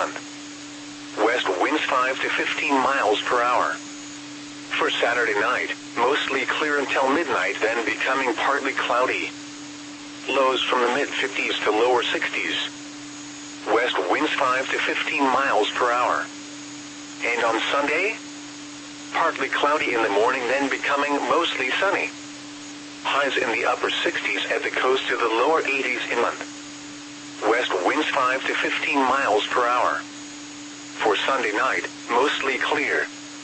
month. West winds 5 to 15 miles per hour. For Saturday night, mostly clear until midnight, then becoming partly cloudy. Lows from the mid-50s to lower 60s. West winds 5 to 15 miles per hour. And on Sunday, partly cloudy in the morning, then becoming mostly sunny. Highs in the upper 60s at the coast to the lower 80s inland. West winds 5 to 15 miles per hour. For Sunday night, mostly clear.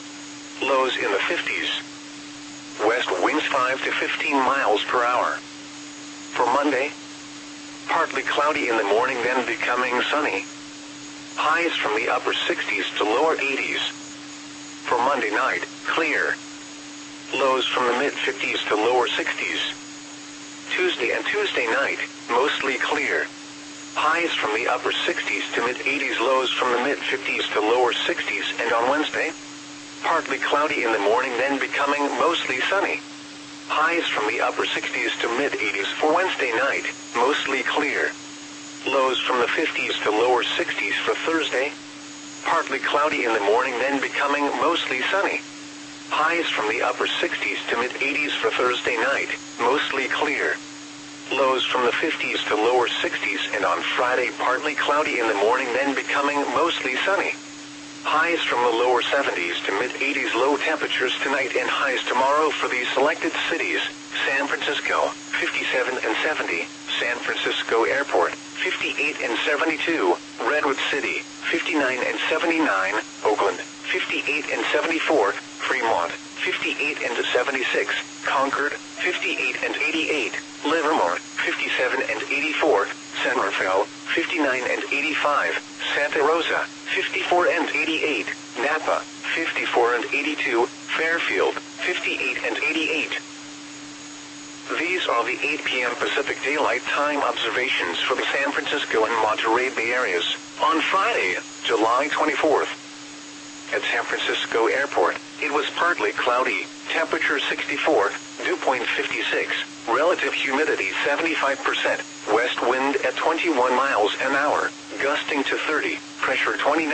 Lows in the 50s. West winds 5 to 15 miles per hour. For Monday, partly cloudy in the morning, then becoming sunny. Highs from the upper 60s to lower 80s. For Monday night, clear. Lows from the mid-50s to lower 60s. Tuesday and Tuesday night, mostly clear. Highs from the upper 60s to mid-80s, lows from the mid-50s to lower 60s, and on Wednesday, partly cloudy in the morning, then becoming mostly sunny. Highs from the upper 60s to mid-80s for Wednesday night, mostly clear. Lows from the 50s to lower 60s for Thursday. Partly cloudy in the morning, then becoming mostly sunny. Highs from the upper 60s to mid-80s for Thursday night, mostly clear. Lows from the 50s to lower 60s, and on Friday partly cloudy in the morning, then becoming mostly sunny. Highs from the lower 70s to mid-80s, low temperatures tonight and highs tomorrow for these selected cities: San Francisco, 57 and 70, San Francisco Airport, 58 and 72, Redwood City, 59 and 79, Oakland, 58 and 74, Fremont, 58 and 76, Concord, 58 and 88, Livermore, 57 and 84, San Rafael, 59 and 85, Santa Rosa, 54 and 88, Napa, 54 and 82, Fairfield, 58 and 88. These are the 8 p.m. Pacific Daylight Time observations for the San Francisco and Monterey Bay areas on Friday, July 24th. At San Francisco Airport, it was partly cloudy, temperature 64, dew point 56, relative humidity 75%, west wind at 21 miles an hour, gusting to 30, pressure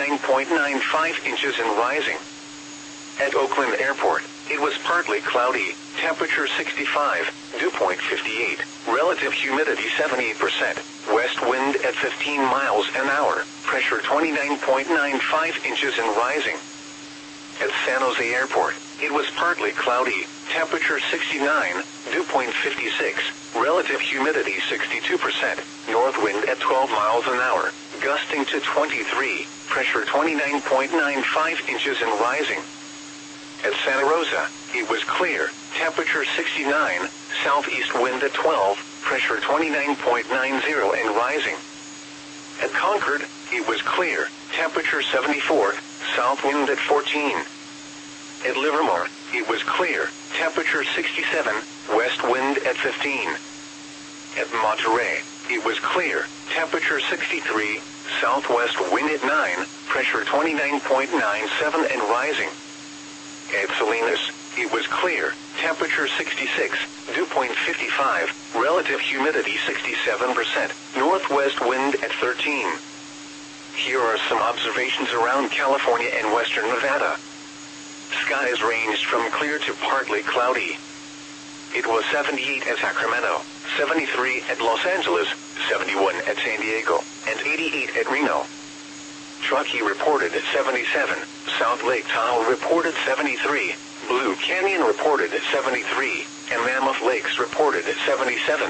29.95 inches and rising. At Oakland Airport, it was partly cloudy, temperature 65, dew point 58, relative humidity 78%, west wind at 15 miles an hour, pressure 29.95 inches and rising. At San Jose Airport, it was partly cloudy, temperature 69, dew point 56, relative humidity 62%, north wind at 12 miles an hour, gusting to 23, pressure 29.95 inches and rising. At Santa Rosa, it was clear, temperature 69, southeast wind at 12, pressure 29.90 and rising. At Concord, it was clear, temperature 74, south wind at 14. At Livermore, it was clear, temperature 67, west wind at 15. At Monterey, it was clear, temperature 63, southwest wind at 9, pressure 29.97 and rising. At Salinas, it was clear, temperature 66, dew point 55, relative humidity 67%, northwest wind at 13. Here are some observations around California and western Nevada. Skies ranged from clear to partly cloudy. It was 78 at Sacramento, 73 at Los Angeles, 71 at San Diego, and 88 at Reno. Truckee reported at 77, South Lake Tahoe reported 73, Blue Canyon reported at 73, and Mammoth Lakes reported at 77.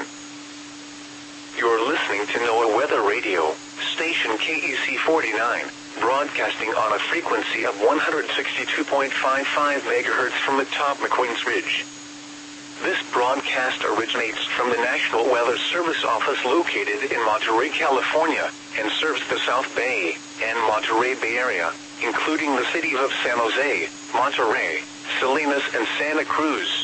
You're listening to NOAA Weather Radio, station KEC 49, broadcasting on a frequency of 162.55 MHz from atop McQueen's Ridge. This broadcast originates from the National Weather Service office located in Monterey, California, and serves the South Bay and Monterey Bay area, including the cities of San Jose, Monterey, Salinas, and Santa Cruz.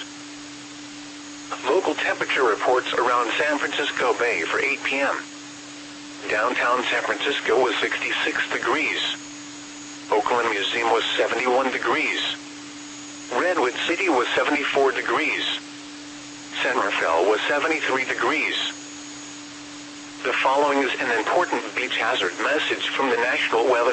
Local temperature reports around San Francisco Bay for 8 p.m. Downtown San Francisco was 66 degrees. Oakland Museum was 71 degrees. Redwood City was 74 degrees. San Rafael was 73 degrees. The following is an important beach hazard message from the National Weather